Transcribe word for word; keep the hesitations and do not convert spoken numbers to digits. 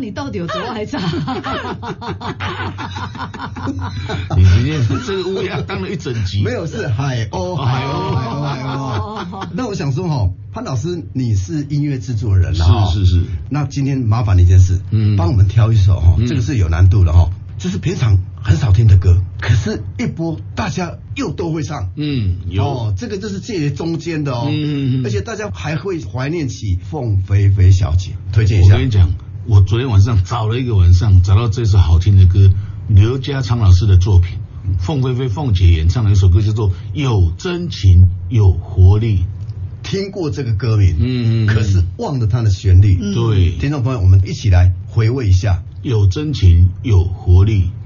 你到底有多爱唱？ 你直接这个乌鸦当了一整集。 没有，是海鸥，海鸥，海鸥，海鸥。那我想说哈，潘老师，你是音乐制作人啊， 是是是。 那今天麻烦你一件事，嗯，帮我们挑一首哈，这个是有难度的哈，这是平常很少听的歌，可是一播大家又都会唱， 嗯，有， 哦，这个就是介中间的哦， 嗯， 而且大家还会怀念起凤飞飞小姐，推荐一下。 我跟你讲，我昨天晚上找了一个晚上，找到这首好听的歌，刘家昌老师的作品，凤飞飞凤姐演唱的一首歌叫做《有真情有活力》。 听过这个歌名， 嗯， 可是忘了它的旋律。 对， 听众朋友，我们一起来回味一下。 有真情有活力。